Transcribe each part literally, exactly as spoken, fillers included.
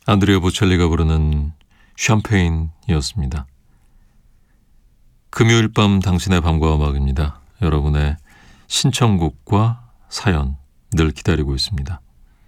안드레아 보첼리가 부르는 샴페인이었습니다. 금요일 밤 당신의 밤과 음악입니다. 여러분의 신청곡과 사연 늘 기다리고 있습니다.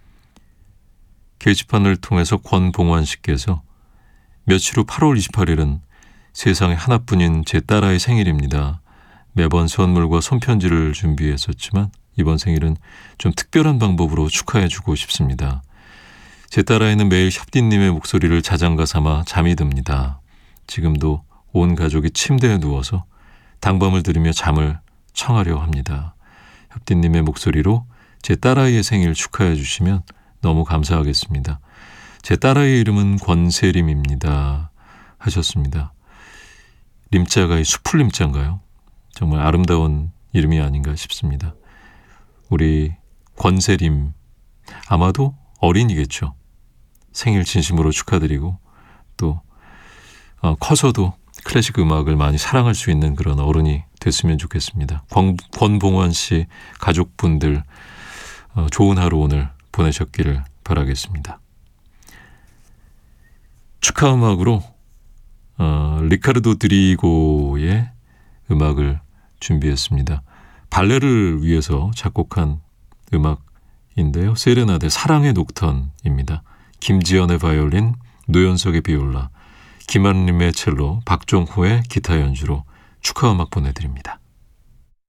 게시판을 통해서 권봉환 씨께서 며칠 후 팔월 이십팔일은 세상에 하나뿐인 제 딸아이 생일입니다. 매번 선물과 손편지를 준비했었지만 이번 생일은 좀 특별한 방법으로 축하해주고 싶습니다. 제 딸아이는 매일 협디님의 목소리를 자장가 삼아 잠이 듭니다. 지금도 온 가족이 침대에 누워서 당밤을 들으며 잠을 청하려 합니다. 협디님의 목소리로 제 딸아이의 생일 축하해 주시면 너무 감사하겠습니다. 제 딸아이의 이름은 권세림입니다. 하셨습니다. 림자가 이 수풀림자인가요? 정말 아름다운 이름이 아닌가 싶습니다. 우리 권세림, 아마도 어린이겠죠. 생일 진심으로 축하드리고 또 어, 커서도 클래식 음악을 많이 사랑할 수 있는 그런 어른이 됐으면 좋겠습니다. 권, 권봉환 씨 가족분들 어, 좋은 하루 오늘 보내셨기를 바라겠습니다. 축하 음악으로 어, 리카르도 드리고의 음악을 준비했습니다. 발레를 위해서 작곡한 음악인데요. 세레나데 사랑의 녹턴입니다. 김지연의 바이올린, 노현석의 비올라, 김한림의 첼로, 박종호의 기타 연주로 축하 음악 보내드립니다.